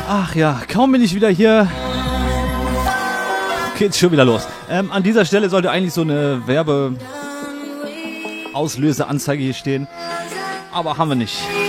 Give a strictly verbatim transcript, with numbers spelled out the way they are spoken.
Ach ja, kaum bin ich wieder hier, geht's schon wieder los. Ähm, an dieser Stelle sollte eigentlich so eine Werbeauslöseanzeige hier stehen, aber haben wir nicht.